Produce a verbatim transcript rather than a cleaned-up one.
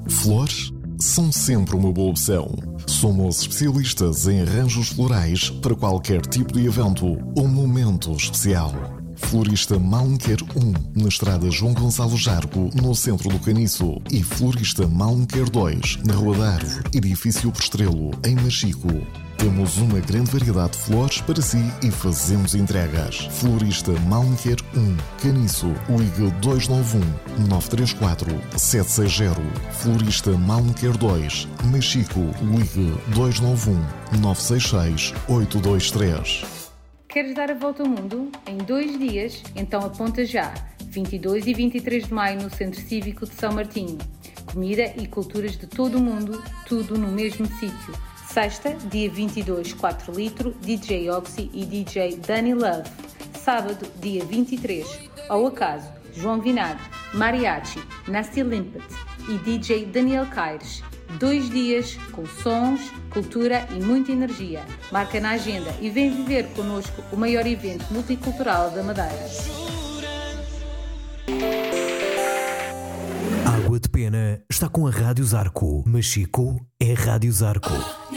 Flores são sempre uma boa opção. Somos especialistas em arranjos florais para qualquer tipo de evento ou momento especial. Florista Malmequer um, na estrada João Gonçalo Jargo, no centro do Caniço. E Florista Malmequer dois, na Rua da Árvore, edifício Postrelo, em Machico. Temos uma grande variedade de flores para si e fazemos entregas. Florista Malmequer um, Caniço, ligue dois nove um, nove três quatro, sete seis zero. Florista Malmequer dois, Machico, ligue dois nove um, nove seis seis, oito dois três. Queres dar a volta ao mundo em dois dias? Então aponta já. vinte e dois e vinte e três de maio no Centro Cívico de São Martinho. Comida e culturas de todo o mundo, tudo no mesmo sítio. Sexta, dia vinte e dois, quatro litro, D J Oxy e D J Danny Love. Sábado, dia vinte e três, ao acaso, João Vinagre, Mariachi, Nasty Limpet e D J Daniel Caires. Dois dias com sons, cultura e muita energia. Marca na agenda e vem viver connosco o maior evento multicultural da Madeira. Água de Pena está com a Rádio Zarco. Machico é Rádio Zarco.